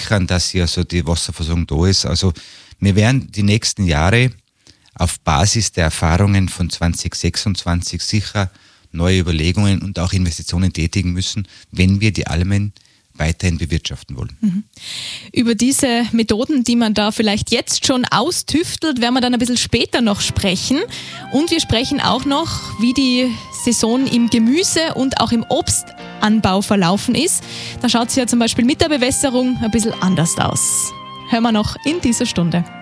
sichern, dass hier also die Wasserversorgung da ist. Also wir werden die nächsten Jahre auf Basis der Erfahrungen von 2026 sicher neue Überlegungen und auch Investitionen tätigen müssen, wenn wir die Almen weiterhin bewirtschaften wollen. Mhm. Über diese Methoden, die man da vielleicht jetzt schon austüftelt, werden wir dann ein bisschen später noch sprechen. Und wir sprechen auch noch, wie die Saison im Gemüse- und auch im Obstanbau verlaufen ist. Da schaut es ja zum Beispiel mit der Bewässerung ein bisschen anders aus. Hören wir noch in dieser Stunde.